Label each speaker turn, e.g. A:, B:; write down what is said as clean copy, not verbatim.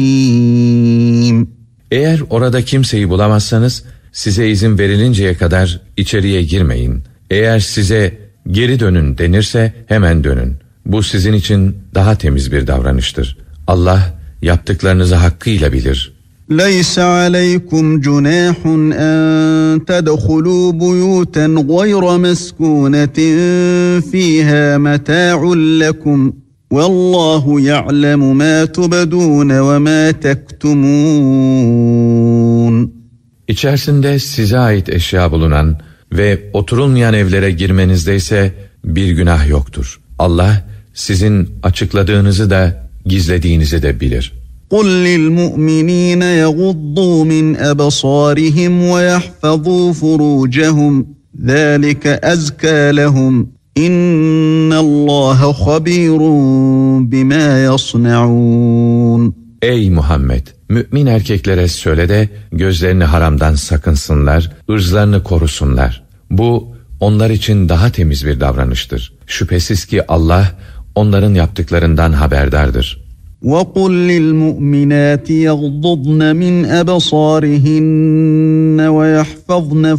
A: Eğer orada kimseyi bulamazsanız size izin verilinceye kadar içeriye girmeyin. Eğer size geri dönün denirse hemen dönün. Bu sizin için daha temiz bir davranıştır. Allah yaptıklarınızı hakkıyla bilir.
B: لَيْسَ عَلَيْكُمْ جُنَاحٌ أَن تَدْخُلُوا بُيُوتًا غَيْرَ مَسْكُونَةٍ فِيهَا مَتَاعٌ لَكُمْ وَاللّٰهُ يَعْلَمُ مَا تُبْدُونَ وَمَا تَكْتُمُونَ.
A: İçerisinde size ait eşya bulunan ve oturulmayan evlere girmenizdeyse bir günah yoktur. Allah sizin açıkladığınızı da gizlediğinizi de bilir.
B: قُلْ لِلْمُؤْمِنِينَ يَغُضُّوا مِنْ أَبْصَارِهِمْ وَيَحْفَظُوا فُرُوجَهُمْ ذَٰلِكَ أَزْكَى لَهُمْ إِنَّ اللّٰهَ خَبِيرٌ بِمَا يَصْنَعُونَ.
A: Ey Muhammed! Mümin erkeklere söyle de gözlerini haramdan sakınsınlar, ırzlarını korusunlar. Bu onlar için daha temiz bir davranıştır. Şüphesiz ki Allah onların yaptıklarından haberdardır.
B: وَقُلْ لِلْمُؤْمِنَاتِ يَغْضُضْنَ مِنْ أَبْصَارِهِنَّ وَيَحْفَظْنَ